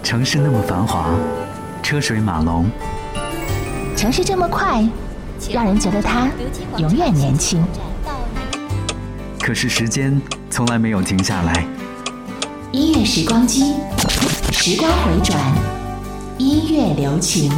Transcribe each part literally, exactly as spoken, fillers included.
城市那么繁华，车水马龙， 城市这么快，让人觉得它永远年轻。 可是时间从来没有停下来。 音乐时光机，时光回转，音乐留情。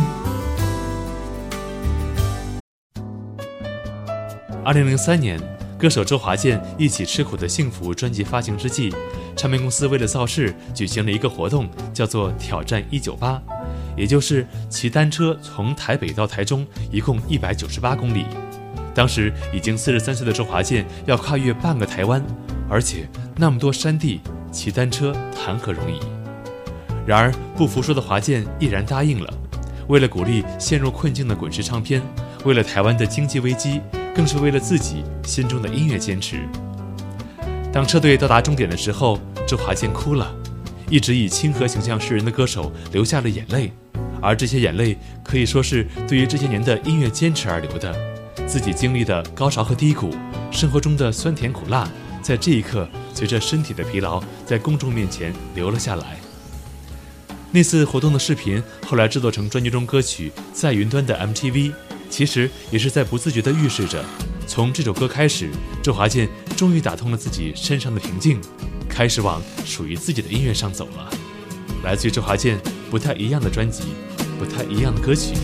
二零零三年，歌手周华健一起吃苦的幸福专辑发行之际，唱片公司为了造势，举行了一个活动，叫做挑战一九八，也就是骑单车从台北到台中，一共一百九十八公里。当时已经四十三岁的周华健要跨越半个台湾，而且那么多山地，骑单车谈何容易？然而不服输的华健毅然答应了。为了鼓励陷入困境的滚石唱片，为了台湾的经济危机，更是为了自己心中的音乐坚持。当车队到达终点的时候，周华健哭了。一直以亲和形象示人的歌手流下了眼泪，而这些眼泪可以说是对于这些年的音乐坚持而流的。自己经历的高潮和低谷，生活中的酸甜苦辣，在这一刻随着身体的疲劳，在公众面前流了下来。那次活动的视频后来制作成专辑中歌曲《在云端》的 M T V， 其实也是在不自觉地预示着，从这首歌开始，周华健终于打通了自己身上的平静，开始往属于自己的音乐上走了。来自于周华健不太一样的专辑，不太一样的歌曲。